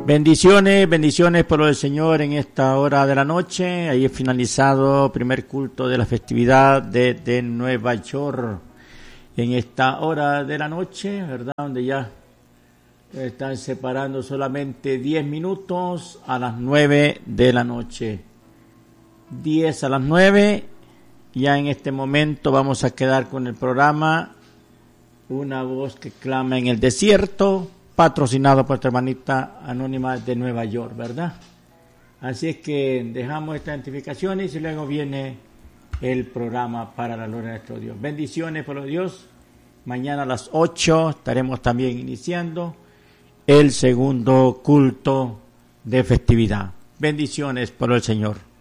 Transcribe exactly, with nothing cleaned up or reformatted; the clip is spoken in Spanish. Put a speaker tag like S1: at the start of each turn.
S1: Bendiciones, bendiciones por lo del Señor en esta hora de la noche. Ahí es finalizado el primer culto de la festividad de, de Nueva York. En esta hora de la noche, ¿verdad? Donde ya están separando solamente diez minutos a las nueve de la noche. diez a las nueve. Ya en este momento vamos a quedar con el programa Una voz que clama en el desierto, patrocinado por nuestra hermanita anónima de Nueva York, ¿verdad? Así es que dejamos estas identificaciones y luego viene el programa para la gloria de nuestro Dios. Bendiciones por los Dios. Mañana a las ocho estaremos también iniciando el segundo culto de festividad. Bendiciones por el Señor.